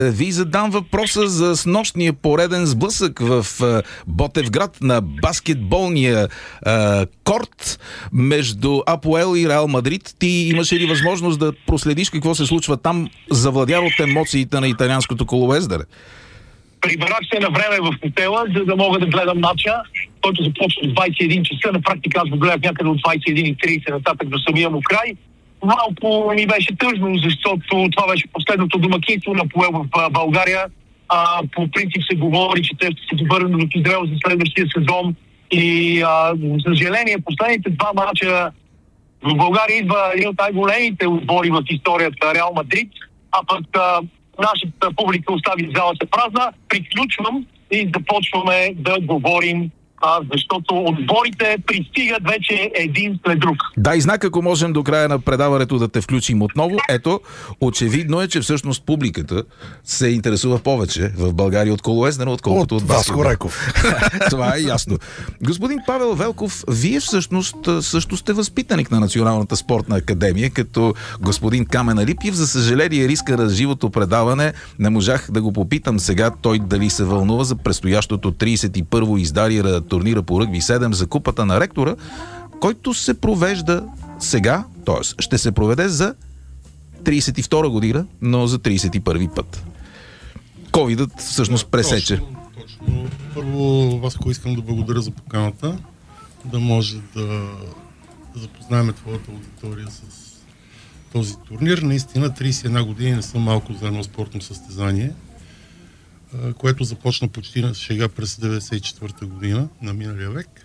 Ви задам въпроса за снощния пореден сблъсък в Ботевград на баскетболния корт между АПОЕЛ и Реал Мадрид. Ти имаше ли възможност да проследиш какво се случва там? Завладял от емоциите на италианското коловездере? Прибрах се на време в хотела, за да мога да гледам матча, който започва от 21 часа. На практика аз го гледах някъде от 21:30 нататък до самия му край. Малко ми беше тъжно, защото това беше последното домакинство на АПОЕЛ в България. По принцип се говори, че те ще се довърнат от Израел за следващия сезон. И за съжаление, последните два мача в България идва един от най-големите отбори в историята Реал Мадрид, а пък нашата публика остави залата празна. Приключвам и започваме да говорим, защото отборите пристигат вече един след друг. Дай знак, ако можем до края на предаването да те включим отново. Ето, очевидно е, че всъщност публиката се интересува повече в България от колоездене, отколкото от Васко Райков. Това е ясно. Господин Павел Велков, вие всъщност също сте възпитаник на Националната спортна академия, като господин Камен Алипиев. За съжаление, риска на живото предаване не можах да го попитам сега той дали се вълнува за предстоящото 31-во издание на турнира по ръгби 7 за купата на ректора, който се провежда сега, т.е. ще се проведе за 32 година, но за 31 път. Ковидът всъщност пресече. Точно. Първо, Васко, искам да благодаря за поканата, да може да запознаем твоята аудитория с този турнир. Наистина 31 години не са малко за едно спортно състезание, което започна почти на шега през 1994 година на миналия век.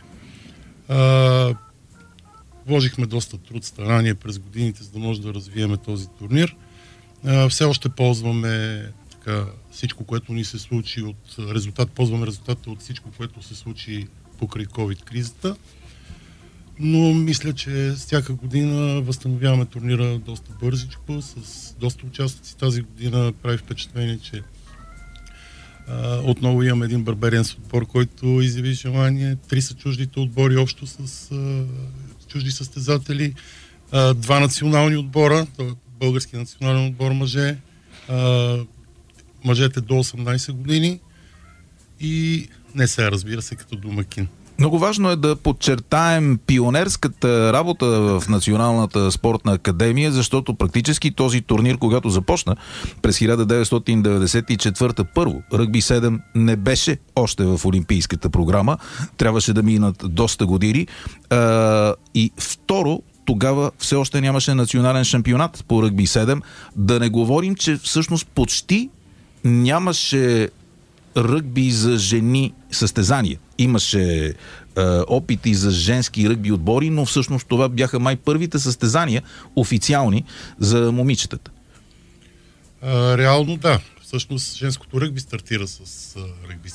Вложихме доста труд, старание през годините, за да може да развиеме този турнир. Все още ползваме всичко, което ни се случи ползваме резултата от всичко, което се случи покрай COVID-кризата. Но мисля, че всяка година възстановяваме турнира доста бързичко, с доста участници. Тази година прави впечатление, че отново имаме един барберенс отбор, който изяви желание. 3 са чуждите отбори общо с чужди състезатели. 2 национални отбора, български национален отбор мъже, мъжете до 18 години и не се разбира се като домакин. Много важно е да подчертаем пионерската работа в Националната спортна академия, защото практически този турнир, когато започна през 1994 първо, ръгби 7 не беше още в олимпийската програма. Трябваше да минат доста години. И второ, тогава все още нямаше национален шампионат по ръгби 7. Да не говорим, че всъщност почти нямаше ръгби за жени състезания. Имаше опити за женски ръгби отбори, но всъщност това бяха май първите състезания официални за момичетата. Реално да. Всъщност женското ръгби стартира с ръгби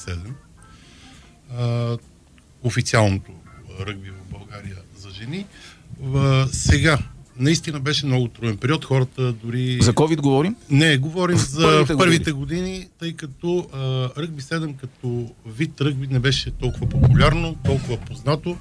7. Официалното ръгби в България за жени. Сега наистина беше много труден период. Хората дори... За COVID говорим? Не, говорим за първите години, тъй като ръгби 7 като вид ръгби не беше толкова популярно, толкова познато.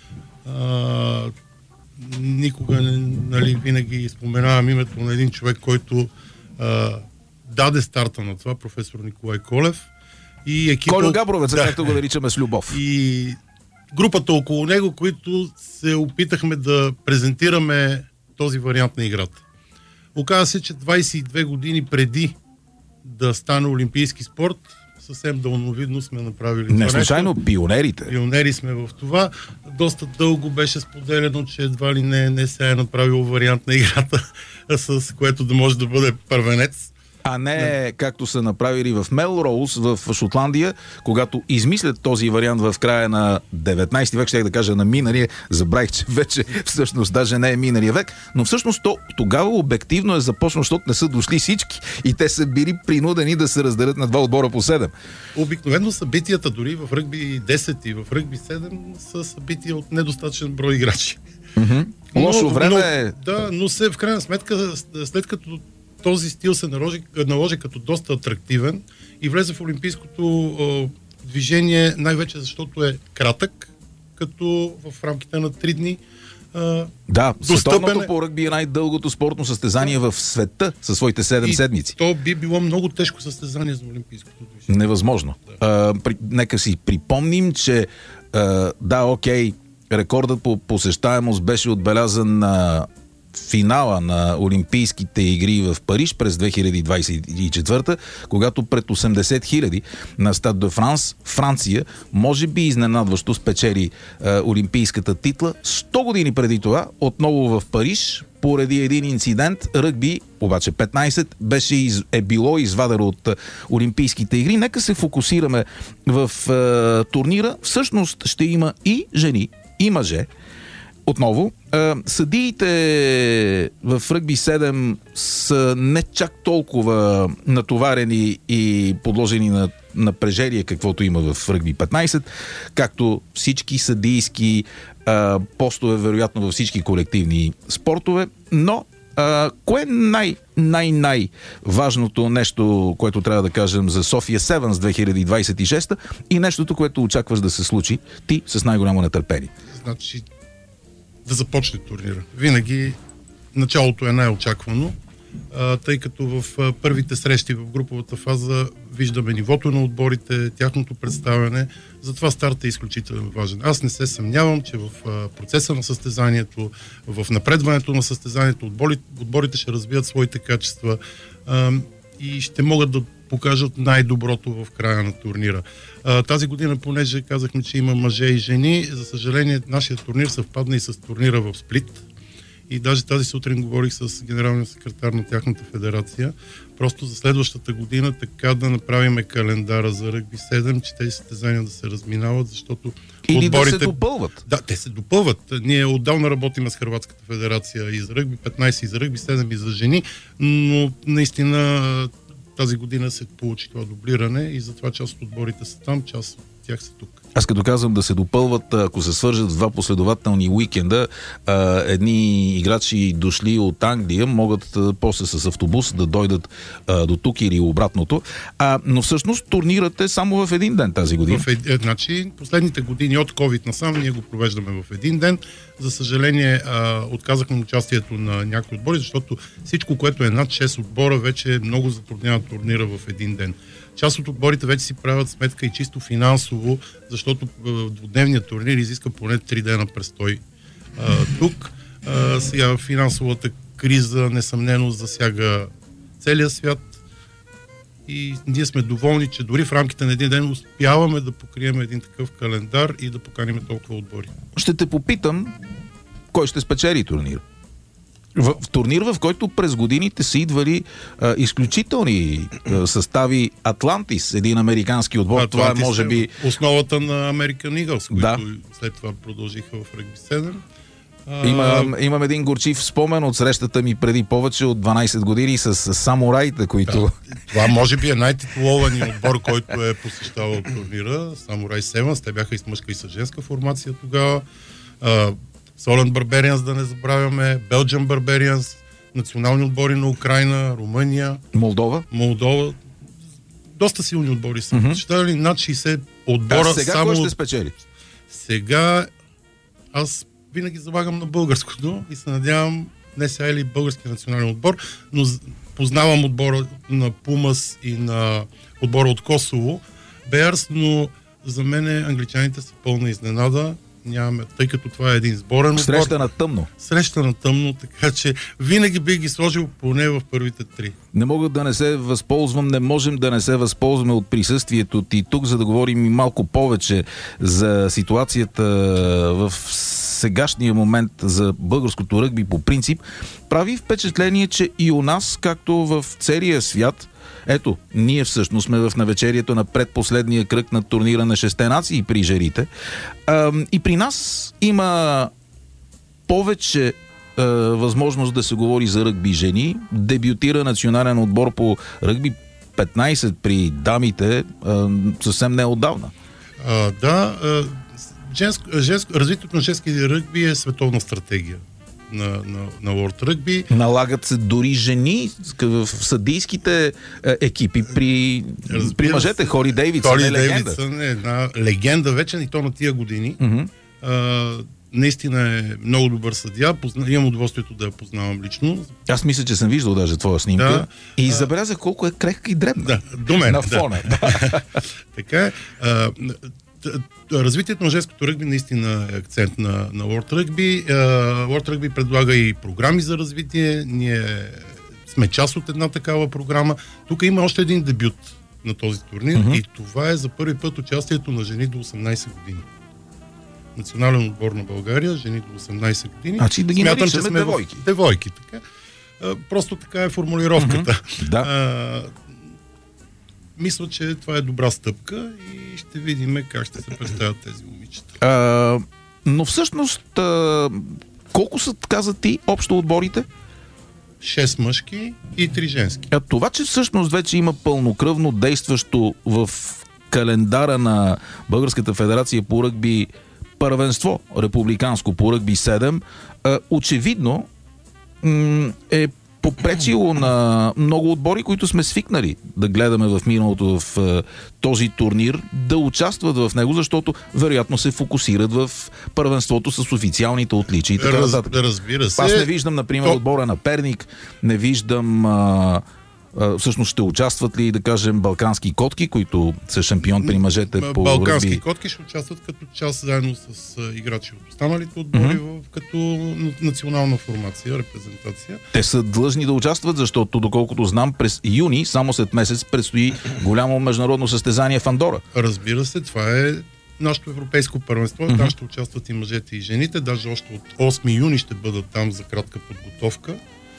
Никога, винаги споменавам името на един човек, който даде старта на това, професор Николай Колев. И екипа... Колю Габровец, както го наричаме с любов. И групата около него, които се опитахме да презентираме този вариант на играта. Оказва се, че 22 години преди да стане олимпийски спорт, съвсем дълновидно сме направили това. Не случайно пионерите. Пионери сме в това. Доста дълго беше споделено, че едва ли не се е направил вариант на играта, с което да може да бъде първенец. А не както са направили в Мелроуз в Шотландия, когато измислят този вариант в края на 19 век, щях да кажа на миналия, забравих, че вече всъщност даже не е миналия век, но всъщност тогава обективно е започнало, защото не са дошли всички и те са били принудени да се разделят на 2 отбора по 7. Обикновено събитията дори в ръгби 10 и в ръгби 7 са събития от недостатъчен брой играчи. Лошо време е... Да, но в крайна сметка, след като този стил се наложи като доста атрактивен и влезе в олимпийското движение, най-вече защото е кратък, като в рамките на 3 дни. Да, достъпен световното по ръгби е най-дългото спортно състезание в света със своите 7 седмици. То би било много тежко състезание за олимпийското движение. Невъзможно. Нека си припомним, че рекордът по посещаемост беше отбелязан на финала на Олимпийските игри в Париж през 2024, когато пред 80 000 на Стад де Франс, Франция, може би изненадващо спечели олимпийската титла. 100 години преди това, отново в Париж, поради един инцидент, ръгби, обаче 15, е било извадено от Олимпийските игри. Нека се фокусираме в турнира. Всъщност ще има и жени, и мъже. Отново, съдиите в ръгби 7 са не чак толкова натоварени и подложени на напрежение, каквото има в ръгби 15, както всички съдийски постове, вероятно във всички колективни спортове, но кое е най-важното нещо, което трябва да кажем за София Севенс 2026 и нещото, което очакваш да се случи ти с най-голямо нетърпение? Значи, да започне турнира. Винаги началото е най-очаквано, тъй като в първите срещи в груповата фаза виждаме нивото на отборите, тяхното представяне, затова стартът е изключително важен. Аз не се съмнявам, че в процеса на състезанието, в напредването на състезанието, отборите ще развият своите качества и ще могат да покажат най-доброто в края на турнира. Тази година, понеже казахме, че има мъже и жени, за съжаление, нашия турнир съвпадна и с турнира в Сплит. И даже тази сутрин говорих с генералния секретар на тяхната федерация. Просто за следващата година така да направим календара за ръгби 7, че тези състезания да се разминават, защото или отборите... да се допълват. Да, те се допълват. Ние отдавна работим с Хърватската федерация и за ръгби 15, и за ръгби 7, и за жени, но наистина тази година се получи това дублиране и затова част от отборите са там, част от тях са тук. Аз като казвам да се допълват, ако се свържат в два последователни уикенда, едни играчи дошли от Англия могат после с автобус да дойдат до тук или обратното. Но всъщност турнирът е само в един ден тази година. Значи, последните години от COVID насам ние го провеждаме в един ден. За съжаление, отказахме участието на някои отбори, защото всичко, което е над 6 отбора, вече много затруднява турнира в един ден. Част от отборите вече си правят сметка и чисто финансово, защото двудневният турнир изиска поне 3 дена престой тук. Сега финансовата криза несъмнено засяга целия свят и ние сме доволни, че дори в рамките на един ден успяваме да покрием един такъв календар и да поканим толкова отбори. Ще те попитам, кой ще спечели турнир? В турнир, в който през годините са идвали изключителни състави. Атлантис, един американски отбор. Атлантис, това е може би основата на American Eagles, които след това продължиха в ръгби 7. Имам един горчив спомен от срещата ми преди повече от 12 години с самураите, които... Да, това може би е най-титулованият отбор, който е посещавал турнира. Самурай 7. Те бяха и с мъжка и с женска формация тогава. Солен Барберианс, да не забравяме, Белджиан Барберианс, национални отбори на Украйна, Румъния, Молдова. Доста силни отбори са. Посещавали над 60 отбора. Сега само... кой ще спечели? Сега аз винаги залагам на българското и се надявам не сега или български национален отбор, но познавам отбора на Пумас и на отбора от Косово, Беарс, но за мен англичаните са пълна изненада. Нямаме, тъй като това е един сборен отбор. Среща на тъмно, така че винаги бих ги сложил поне в първите 3. Не можем да не се възползваме от присъствието ти тук, за да говорим и малко повече за ситуацията в сегашния момент за българското ръгби по принцип. Прави впечатление, че и у нас, както в целия свят, ето, ние всъщност сме в навечерието на предпоследния кръг на турнира на 6 нации при жените. И при нас има повече възможност да се говори за ръгби жени. Дебютира национален отбор по ръгби 15 при дамите съвсем неотдавна. Развитието на женски ръгби е световна стратегия на World Rugby. Налагат се дори жени в съдийските екипи при мъжете. Холи Дейвидсън е легенда. Е една легенда вече и то на тия години. наистина е много добър съдия. Имам удоволствието да я познавам лично. Аз мисля, че съм виждал даже твоя снимка. Да, и забелязах колко е крехка и дребна. Да, до мен. На фона. Да. Така е. Развитието на женското ръгби наистина е акцент на World Rugby. World Rugby предлага и програми за развитие. Ние сме част от една такава програма. Тук има още един дебют на този турнир и това е за първи път участието на жени до 18 години. Национален отбор на България, жени до 18 години. Значи да ги Смятам, че наричаме сме девойки. Девойки, така. Просто така е формулировката. Да. Мисля, че това е добра стъпка и ще видим как ще се представят тези момичета. Но всъщност, колко са, каза ти, общо отборите? 6 мъжки и 3 женски. Това, че всъщност вече има пълнокръвно действащо в календара на Българската федерация по ръгби първенство, републиканско по ръгби 7, очевидно е попречило на много отбори, които сме свикнали да гледаме в миналото в този турнир, да участват в него, защото вероятно се фокусират в първенството с официалните отличия и така нататък. Разбира се. Аз не виждам, например, отбора на Перник, не виждам всъщност ще участват ли, да кажем, балкански котки, които са шампион при мъжете по балкански ръгби? котки ще участват като част заедно с играчи от останалите отбори като национална формация, репрезентация. Те са длъжни да участват, защото, доколкото знам, през юни, само след месец, предстои голямо международно състезание в Андора. Разбира се, това е нашето европейско първенство. Там ще участват и мъжете и жените. Даже още от 8 юни ще бъдат там за кратка подготовка.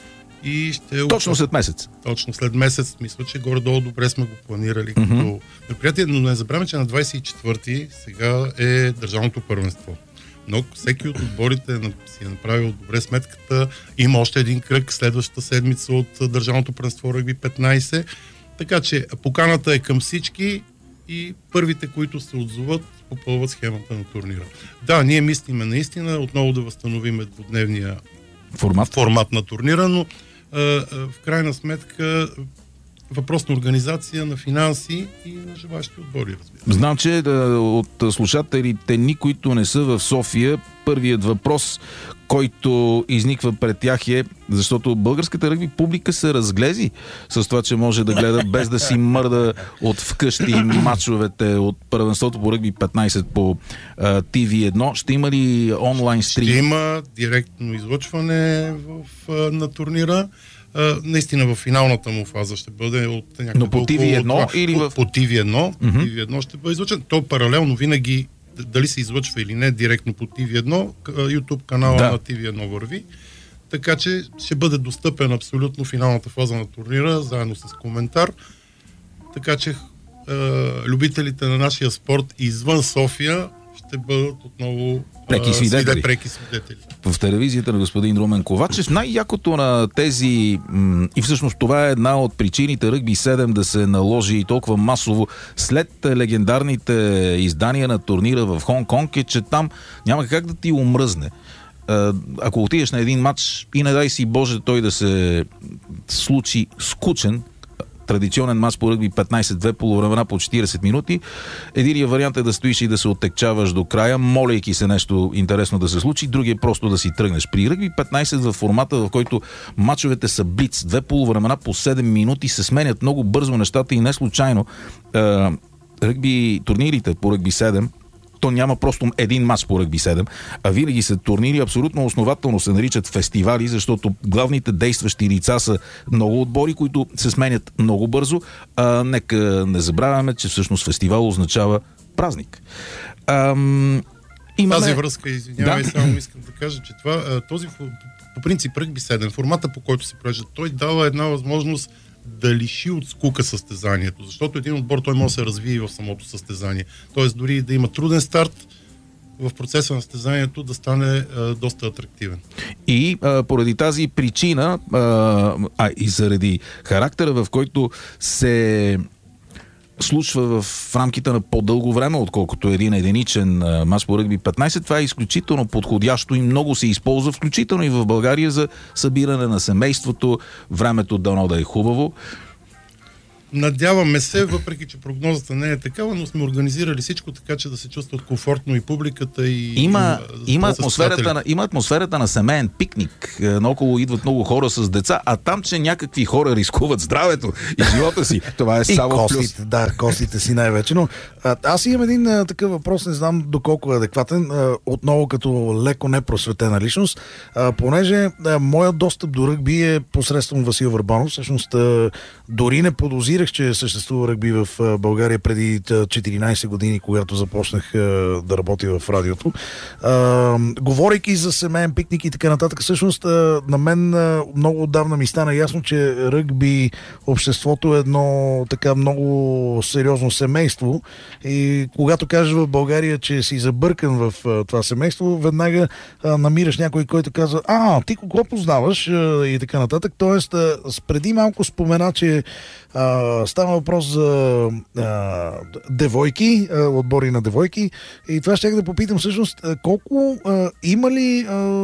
И ще Точно след месец. Точно след месец. Мисля, че горе-долу добре сме го планирали като мероприятие, но не забравяме, че на 24-ти сега е държавното първенство. Но всеки от отборите си е направил добре сметката. Има още един кръг следващата седмица от държавното първенство ръгби 15. Така че поканата е към всички и първите, които се отзоват, попълват схемата на турнира. Да, ние мислиме наистина отново да възстановим двудневния формат на турнира, но в крайна сметка въпрос на организация, на финанси и на желащи отбори, разбира. Знам, че от слушателите ни, които не са в София, първият въпрос, който изниква пред тях е, защото българската ръгби публика се разглези с това, че може да гледа без да си мърда от вкъщи мачовете от първенството по ръгби 15 по TV1. Ще има ли онлайн стрим? Ще има директно излъчване на турнира. Наистина в финалната му фаза ще бъде от някакво... Но по TV1 или в... По TV1. TV1 ще бъде излъчен. То паралелно винаги, дали се излъчва или не директно по TV1, YouTube канала на TV1 върви. Така че ще бъде достъпен абсолютно финалната фаза на турнира, заедно с коментар. Така че любителите на нашия спорт извън София ще бъдат отново преки свидетели. В телевизията на господин Румен Ковачев. Най-якото на тези, и всъщност това е една от причините ръгби 7 да се наложи толкова масово след легендарните издания на турнира в Хонг-Конг, е, че там няма как да ти умръзне. Ако отидеш на един матч и не дай си Боже той да се случи скучен, традиционен мач по ръгби 15-2 полувремена по 40 минути. Единият вариант е да стоиш и да се оттекчаваш до края, молейки се нещо интересно да се случи, другия е просто да си тръгнеш. При ръгби 15 в формата, в който мачовете са блиц, 2 полувремена по 7 минути, се сменят много бързо нещата и не случайно ръгби турнирите по ръгби 7, то няма просто един мач по ръгби 7, а винаги са турнири, абсолютно основателно се наричат фестивали, защото главните действащи лица са много отбори, които се сменят много бързо. Нека не забравяме, че всъщност фестивал означава празник. Тази връзка, извинявай, само искам да кажа, че този по принцип ръгби 7, формата по който се провежда, той дава една възможност да лиши от скука състезанието, защото един отбор той може да се развие в самото състезание. Тоест дори да има труден старт, в процеса на състезанието да стане доста атрактивен. И поради тази причина, и заради характера, в който се случва в рамките на по-дълго време, отколкото един единичен мач по ръгби 15, това е изключително подходящо и много се използва, включително и в България, за събиране на семейството, времето дано да е хубаво. Надяваме се, въпреки че прогнозата не е такава, но сме организирали всичко така, че да се чувстват комфортно и публиката, и има атмосферата на семейен пикник. Наоколо идват много хора с деца, а там, че някакви хора рискуват здравето и живота си, това е само плюс. Да, костите си най-вече. Но аз имам един такъв въпрос, не знам доколко е адекватен, отново като леко непросветена личност, понеже моят достъп до ръгби е посредством Васил Върбанов. Всъщност дори не подозирах, че съществува ръгби в България преди 14 години, когато започнах да работя в радиото. Говорейки за семейен пикник и така нататък, всъщност на мен много отдавна ми стана ясно, че ръгби обществото е едно така много сериозно семейство и когато кажеш в България, че си забъркан в това семейство, веднага намираш някой, който казва: ти кого познаваш и така нататък. Тоест, преди малко спомена, че става въпрос за девойки, отбори на девойки, и това ще да попитам всъщност колко има ли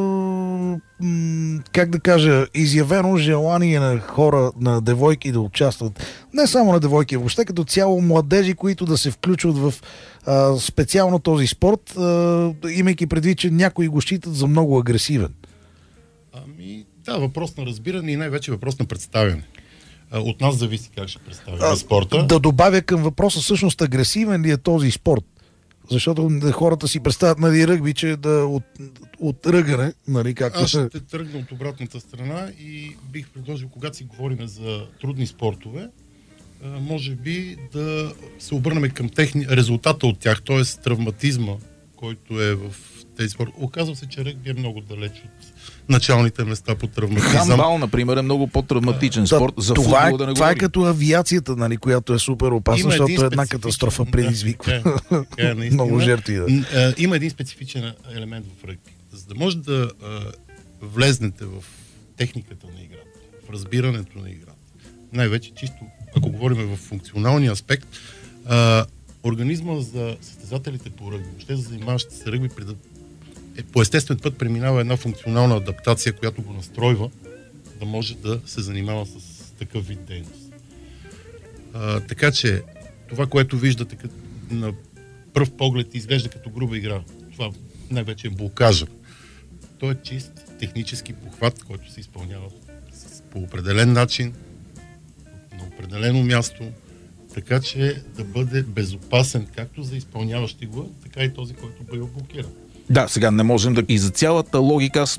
как да кажа, изявено желание на хора, на девойки да участват, не само на девойки, въобще като цяло младежи, които да се включват в специално този спорт, имайки предвид, че някои го считат за много агресивен. Да, въпрос на разбиране и най-вече въпрос на представяне. От нас зависи как ще представим спорта. Да добавя към въпроса, всъщност агресивен ли е този спорт? Защото хората си представят, нали, ръгби, че от ръгане, нали, както Аз ще тръгна от обратната страна и бих предложил, когато си говорим за трудни спортове, може би да се обърнем към резултата от тях, т.е. травматизма, който е в тези спорт. Оказва се, че ръгби е много далеч от началните места по травматизъм. Хандбал, например, е много по-травматичен спорт. За футбола да не говорим. Това е като авиацията, нали, която е супер опасна, защото една катастрофа предизвиква много жертви. Да. Има един специфичен елемент в ръгби. За да може да влезнете в техниката на играта, в разбирането на играта, най-вече чисто, ако говорим в функционалния аспект, организма за състезателите по ръгби, въобще за занимаващите се ръгби, по естествен път преминава една функционална адаптация, която го настройва да може да се занимава с такъв вид дейност. Така че това, което виждате на пръв поглед, изглежда като груба игра. Това най-вече е блокажа. Той е чист технически похват, който се изпълнява по определен начин, на определено място, така че да бъде безопасен както за изпълняващи го, така и този, който бъде блокиран. Да, сега не можем да... И за цялата логика, аз